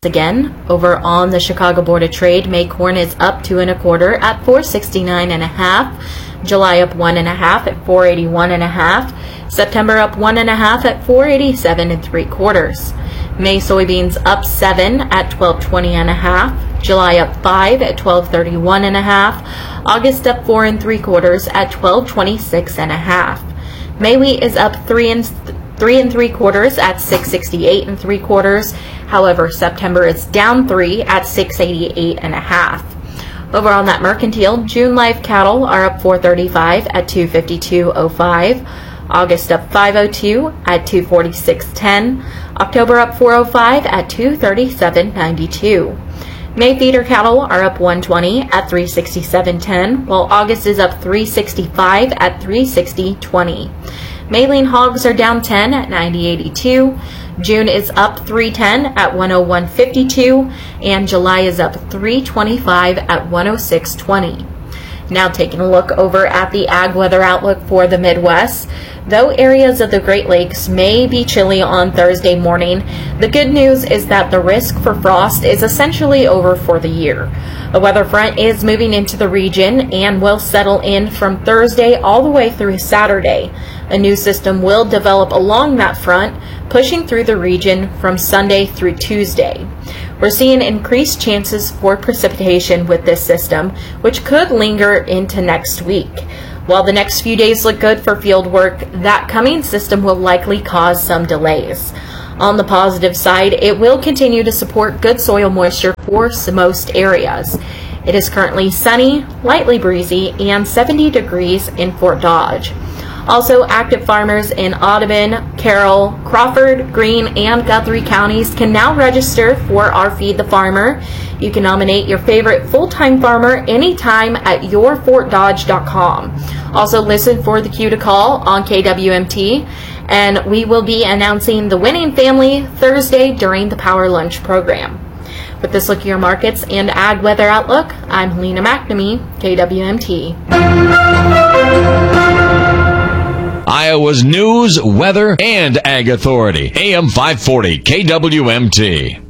Again, over on the Chicago Board of Trade, May corn is up 2 1/4 at $4.69.5. July up 1 1/2 at $4.81.5. September up 1 1/2 at $4.87 3/4. May soybeans up 7 at $12.20.5. July up 5 at $12.31.5. August up 4 3/4 at $12.26.5. May wheat is up 3 3/4 at $6.68 3/4. However, September is down 3 at $6.88.5. Over on that mercantile, June live cattle are up 435 at $252.05. August up 502 at $246.10. October up 405 at $237.92. May feeder cattle are up 120 at $367.10, while August is up 365 at $360.20. May lean hogs are down 10 at $90.82. June is up 310 at $101.52, and July is up 325 at $106.20. Now taking a look over at the ag weather outlook for the Midwest. Though areas of the Great Lakes may be chilly on Thursday morning, the good news is that the risk for frost is essentially over for the year. A weather front is moving into the region and will settle in from Thursday all the way through Saturday. A new system will develop along that front, pushing through the region from Sunday through Tuesday. We're seeing increased chances for precipitation with this system, which could linger into next week. While the next few days look good for field work, that coming system will likely cause some delays. On the positive side, it will continue to support good soil moisture for most areas. It is currently sunny, lightly breezy, and 70 degrees in Fort Dodge. Also, active farmers in Audubon, Carroll, Crawford, Greene, and Guthrie counties can now register for our Feed the Farmer. You can nominate your favorite full-time farmer anytime at yourfortdodge.com. Also, listen for the cue to call on KWMT, and we will be announcing the winning family Thursday during the Power Lunch program. With this look at your markets and ag weather outlook, I'm Helena McNamee, KWMT. Iowa's news, weather, and ag authority. AM 540 KWMT.